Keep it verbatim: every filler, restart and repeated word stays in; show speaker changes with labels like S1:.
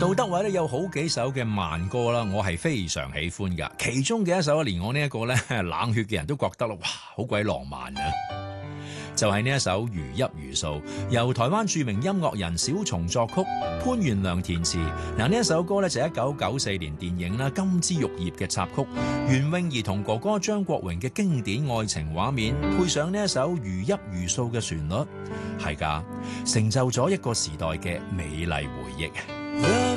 S1: 杜德偉咧有好幾首嘅慢歌啦，我係非常喜歡噶。其中嘅一首，連我呢一個咧冷血嘅人都覺得啦，哇，好鬼浪漫啊！就係呢一首《如泣如訴》，由台灣著名音樂人小松作曲，潘元良填詞。嗱，呢一首歌咧就係一九九四年電影啦《金枝玉葉》嘅插曲，袁詠儀同哥哥張國榮嘅經典愛情畫面，配上呢一首《如泣如訴》嘅旋律，係噶，成就咗一個時代嘅美麗回憶。